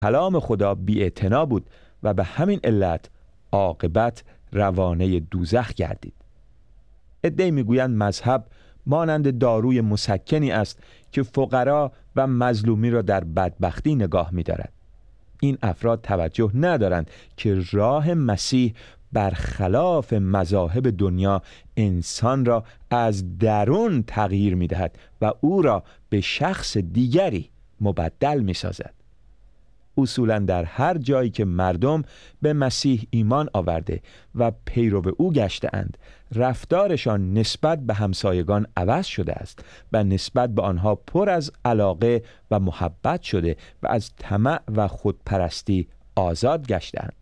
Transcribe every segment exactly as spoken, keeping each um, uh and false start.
کلام خدا بی‌اعتنا بود و به همین علت عاقبت روانه دوزخ گردید. عده‌ای میگویند مذهب مانند داروی مسکنی است که فقرا و مظلومی را در بدبختی نگاه می‌دارد. این افراد توجه ندارند که راه مسیح برخلاف مذاهب دنیا انسان را از درون تغییر می‌دهد و او را به شخص دیگری مبدل می‌سازد. اصولاً در هر جایی که مردم به مسیح ایمان آورده و پیرو او گشته‌اند، رفتارشان نسبت به همسایگان عوض شده است و نسبت به آنها پر از علاقه و محبت شده و از طمع و خودپرستی آزاد گشته‌اند.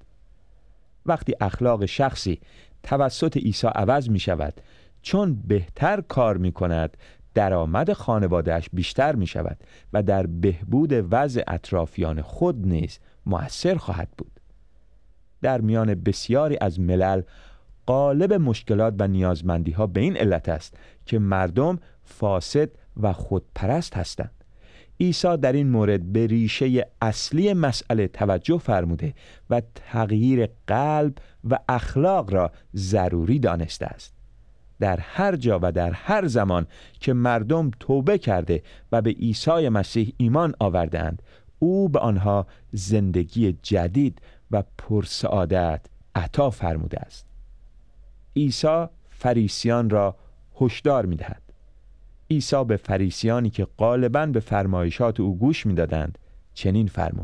وقتی اخلاق شخصی توسط عیسی عوض می شود، چون بهتر کار می کند، درآمد خانواده‌اش بیشتر می شود و در بهبود وضع اطرافیان خود نیز مؤثر خواهد بود. در میان بسیاری از ملل غالب مشکلات و نیازمندی ها به این علت است که مردم فاسد و خودپرست هستند. عیسی در این مورد به ریشه اصلی مسئله توجه فرموده و تغییر قلب و اخلاق را ضروری دانسته است. در هر جا و در هر زمان که مردم توبه کرده و به عیسی مسیح ایمان آوردند، او به آنها زندگی جدید و پرسعادت عطا فرموده است. عیسی فریسیان را هشدار می‌دهد. عیسی به فریسیانی که غالباً به فرمایشات او گوش می‌دادند چنین فرمود: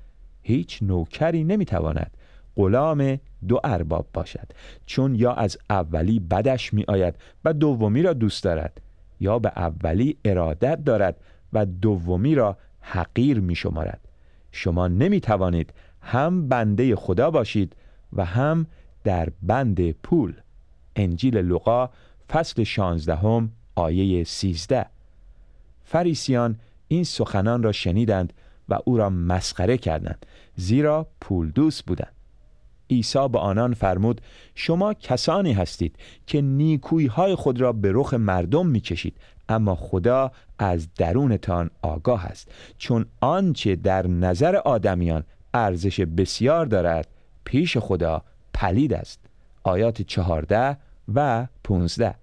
هیچ نوکری نمی‌تواند غلام دو ارباب باشد، چون یا از اولی بدش می آید و دومی را دوست دارد، یا به اولی ارادت دارد و دومی را حقیر می شمارد. شما نمی توانید هم بنده خدا باشید و هم در بند پول. انجیل لوقا فصل شانزدهم آیه سیزده. فریسیان این سخنان را شنیدند و او را مسخره کردند، زیرا پول دوست بودند. عیسی به آنان فرمود: شما کسانی هستید که نیکویی‌های خود را به رخ مردم می‌کشید، اما خدا از درونتان آگاه است، چون آنچه در نظر آدمیان ارزش بسیار دارد پیش خدا پلید است. آیات چهارده و پانزده.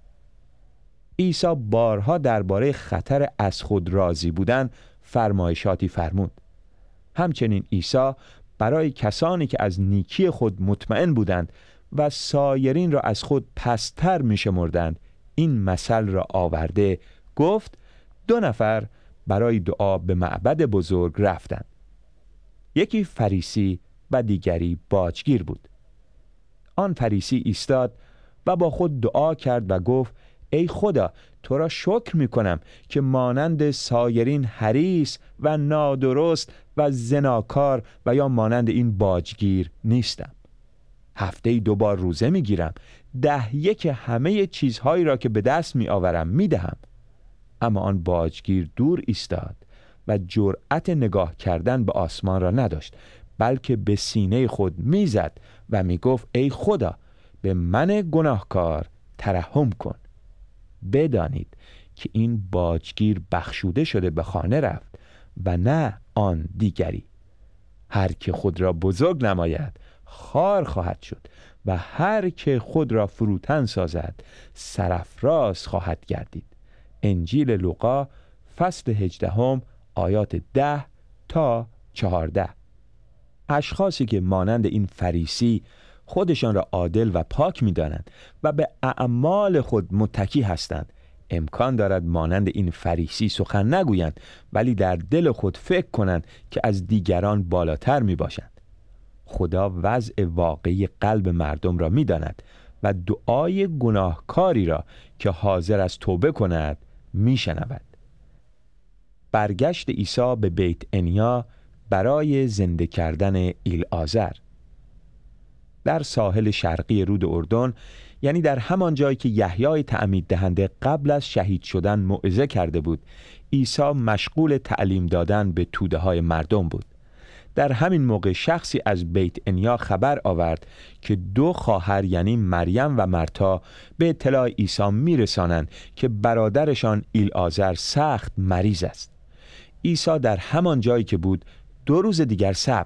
عیسی بارها درباره خطر از خود راضی بودن فرمایشاتی فرمود. همچنین عیسی برای کسانی که از نیکی خود مطمئن بودند و سایرین را از خود پستر می شمردند این مثل را آورده گفت: دو نفر برای دعا به معبد بزرگ رفتند. یکی فریسی و دیگری باجگیر بود. آن فریسی ایستاد و با خود دعا کرد و گفت: ای خدا، تو را شکر می کنم که مانند سایرین حریص و نادرست و زناکار و یا مانند این باجگیر نیستم. هفته‌ای دو بار روزه می گیرم، ده یک همه چیزهایی را که به دست می آورم می دهم. اما آن باجگیر دور ایستاد و جرأت نگاه کردن به آسمان را نداشت، بلکه به سینه خود می زد و می گفت: ای خدا، به من گناهکار ترحم کن. بدانید که این باجگیر بخشوده شده به خانه رفت و نه آن دیگری. هر که خود را بزرگ نماید خوار خواهد شد و هر که خود را فروتن سازد سرافراز خواهد گردید. انجیل لوقا فصل هجدهم آیات ده تا چهارده. اشخاصی که مانند این فریسی خودشان را عادل و پاک می دانند و به اعمال خود متکی هستند، امکان دارد مانند این فریسی سخن نگویند، ولی در دل خود فکر کنند که از دیگران بالاتر می باشند. خدا وضع واقعی قلب مردم را می داند و دعای گناهکاری را که حاضر از توبه کند می شنود. برگشت عیسی به بیت انیا برای زنده کردن ایلعازر. در ساحل شرقی رود اردن، یعنی در همان جایی که یحیای تعمید دهنده قبل از شهید شدن موعظه کرده بود، عیسی مشغول تعلیم دادن به توده های مردم بود. در همین موقع شخصی از بیت انیا خبر آورد که دو خواهر یعنی مریم و مرتا به اطلاع عیسی میرسانند که برادرشان ایلعازر سخت مریض است. عیسی در همان جایی که بود دو روز دیگر صبر